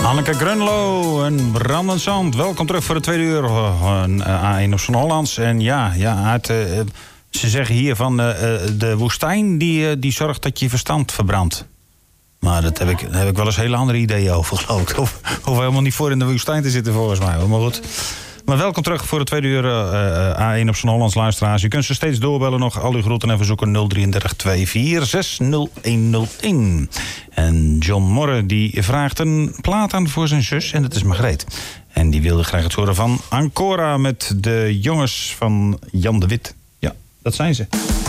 Anneke Grunlo en Brandend Zand. Welkom terug voor de tweede uur A1 op Zon-Hollands. En ze zeggen hier van de woestijn die zorgt dat je verstand verbrandt. Maar daar heb ik wel eens hele andere ideeën over, geloof ik. Of helemaal niet voor in de woestijn te zitten, volgens mij. Maar goed. Maar welkom terug voor de tweede uur A1 op Zon-Hollands, luisteraars. U kunt ze steeds doorbellen nog. Al uw groeten en verzoeken 033 246 0101. En John Morre die vraagt een plaat aan voor zijn zus. En dat is Margreet. En die wilde graag het horen van Ancora met de jongens van Jan de Wit. Ja, dat zijn ze.